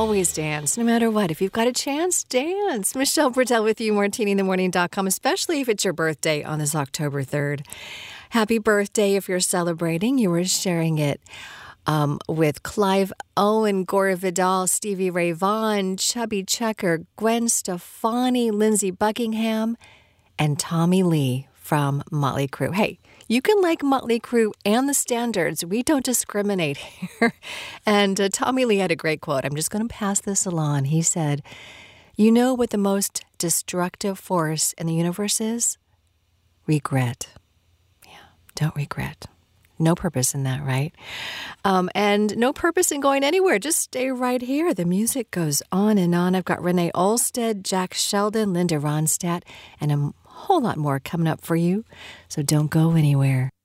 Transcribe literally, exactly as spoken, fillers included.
always dance, no matter what. If you've got a chance, dance. Michelle Burdell with you, martini in the morning dot com, especially if it's your birthday on this October third. Happy birthday if you're celebrating. You were sharing it um, with Clive Owen, Gore Vidal, Stevie Ray Vaughan, Chubby Checker, Gwen Stefani, Lindsey Buckingham, and Tommy Lee from Motley Crue. Hey, you can like Motley Crue and the Standards. We don't discriminate here. And uh, Tommy Lee had a great quote. I'm just going to pass this along. He said, "You know what the most destructive force in the universe is? Regret." Yeah, don't regret. No purpose in that, right? Um, and no purpose in going anywhere. Just stay right here. The music goes on and on. I've got Renee Olstead, Jack Sheldon, Linda Ronstadt, and a whole lot more coming up for you. So don't go anywhere.